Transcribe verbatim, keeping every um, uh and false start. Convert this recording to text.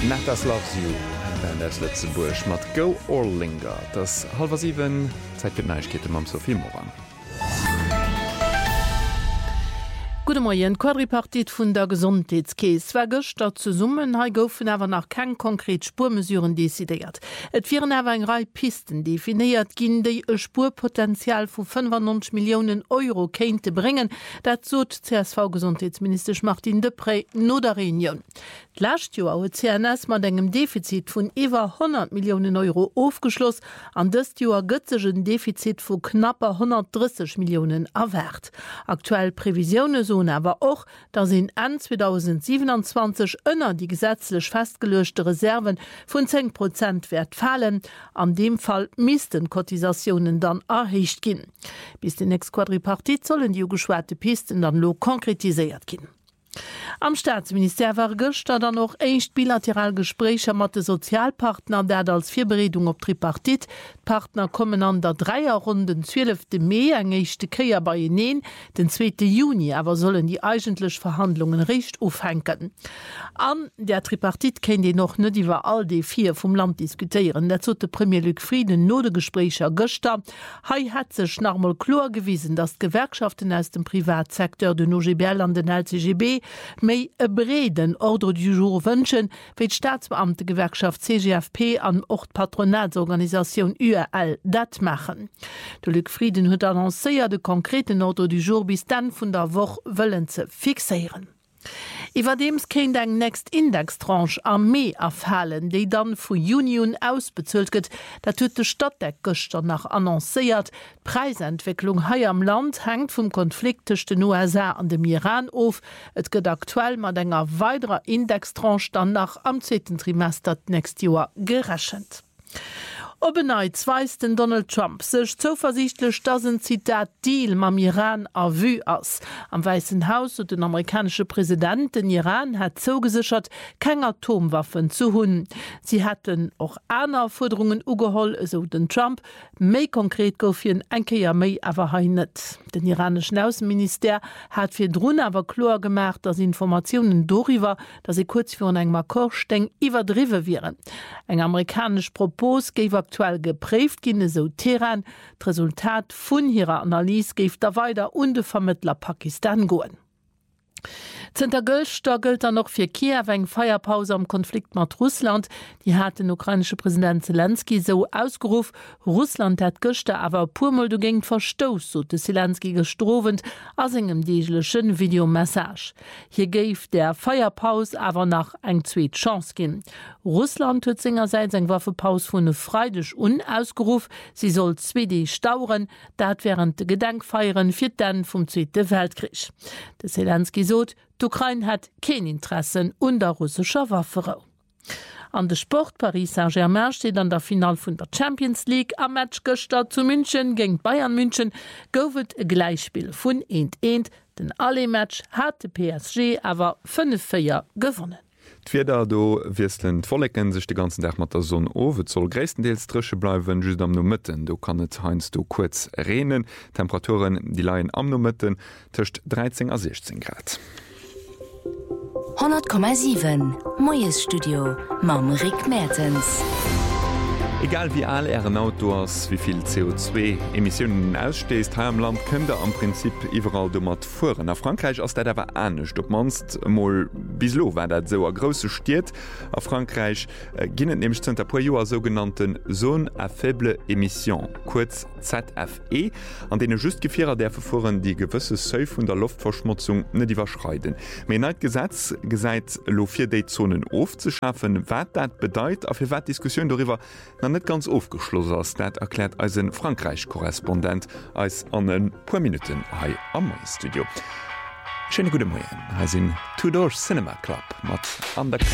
Natas loves you Ben das letzte Bursch mat Go or Linger. Das halber sieben Zeit für Neuigkeiten mam Sophie Moran. Gute Morgen, Quadripartit vun der Gesundheitskäes war gestart zu summen, ha goufen awer nach kein konkret Spurmesuren desideiert. Et viren awer eng Reihe Pisten definiiert ginn déi e Spurpotenzial vu fünfundneunzig Millionen Euro kéinte bringen, dat zot C S V-Gesundheitsminister Martin Depré no der Reunion. Last Jahr hat C N S mat engem Defizit vun iwwer hundert Millionen Euro aufgeschloss, an dëst Jahr gëtzegen Defizit vu knapper hundertdreißig Millionen erwert. Aktuell Prävisionen so aber auch, dass in an zweitausendsiebenundzwanzig ënner die gesetzlich festgelöschte Reserven von zehn Prozent wert fallen. An dem Fall missten Kotisationen dann erhecht gin. Bis die nächste Quadripartit sollen die geschwerte Pisten dann lo konkretisiert gin. Am Staatsminister war gestern dann noch echt bilateral Gespräche mit den Sozialpartnern, der als Vierberedung op Tripartit. Partner kommen an der Dreierrunden zwölften Mai eng echte Keier bei ihnen, den zweiten Juni aber sollen die eigentlich Verhandlungen recht aufhängen. An der Tripartit kennt die noch nicht über all die vier vom Land diskutieren. Dazu der Premier Luc Frieden no de Gespräche gestern. Hei hat sich nochmal klar gewiesen, dass Gewerkschaften aus dem Privatsektor, den O G B L an den L C G B, méi e breden Ordre du jour wënschen, fir d Staatsbeamte Gewerkschaft C G F P an och Patronatsorganisation U R L dat machen. De Luc Frieden huet annoncéiert de konkreten Ordre du jour bis dann vun der Woch wëllen ze fixieren. Iwerdems kenint eng nächst Indextranche am Mai afhalen, déi dann vu Union ausbezölt gët, dat huet de Stadtdeck gëster nach annoncéiert. Preisentwicklung hai am Land hängt vum Konflikt zwischen den U S A an dem Iran auf. Et gëtt aktuell mat enger weiterer Indextranche dann nach am zweiten Trimester nächst Joer gerechnet. Obeneit weisten Donald Trump sech zuversichtlich, dass ein Zitat Deal mam Iran a vu ass. Am Weißen Haus und den amerikanische Präsident den Iran hat zugesichert, kein Atomwaffen zu hunn. Sie hatten auch aner Forderungen ugeholl, so den Trump, méi konkret goufien enkeier méi awer ha net. Den iranischen Außenminister hat fir Drun awer klar gemacht, dass Informationen doriwer, dass sie kurz vor eng Makkorsteng iwwerdriwe wären. Eng amerikanisch Propos geiw aktuell geprägt ginne so Teheran. Das Resultat vun ihrer Analyse geft da weiter und de Vermittler Pakistan goen. Zter Göllster gilt dann noch fir Kiew eng Feierpause am Konflikt mat Russland. Die hat den ukrainische Präsident Zelensky so ausgeruf, Russland hat Göchte awer purmol du ging verstoß, so de Zelensky gestrovent as engem deeglechen Videomessage. Hier geif der Feierpaus awer nach eng zweet Chance gin. Russland huet singerseits eng Waffepaus vune freidech unausgeruf, sie soll Zwedi stauren, dat während de Gedenkfeieren fir den vum Zweite Weltkrieg. De Zelensky sot, d'Ukraine hat kein Interessen un der russischer Wafferau. An de Sport Paris Saint-Germain steht an der Final vun der Champions League am Match gestart zu München gegen Bayern München goufet e Gleichspiel vun eins eins. Den alle Match hat de P S G awer fünf vier gewonnen. D'Wieder do wieselen d'Follecken sech de ganzen Dach mat der Sonn owe zoll gréisstendeels trische bleiwen just am no Mëtten. Du kann et heinz du kurz renen. Temperaturen die Leiien am no Mëtten tëcht dreizehn a sechzehn Grad. hundert Komma sieben Moes Studio Mam Rick Mertens. Egal wie all Ären Autos, wieviel C O zwei Emissionen ausstest, ha am Land kënnt am Prinzip iwwerall do mat fuhren. A Frankreich ass dat awer anecht. Op manst moll bislo war dat so a grosse stiet. A Frankreich äh, ginnet nämlich zenter po Joer sogenannten Zone à faible Emission, kurz Z F E, an dee just Gefierer der verfuhren die gewësse Seuf vun der Luftverschmutzung net iwwerschreiden. Mei neit Gesetz gesäit lo fir déi Zonen ofzeschaffen, wat dat bedeit, a fir wat Diskussion darüber net ganz aufgeschloss ass, dat erklärt als en Frankreich-Korrespondent als an en paar Minuten hai am Studio. Schöne gute Morgen, ha sinn Tudor Cinema Club mat an der Karte.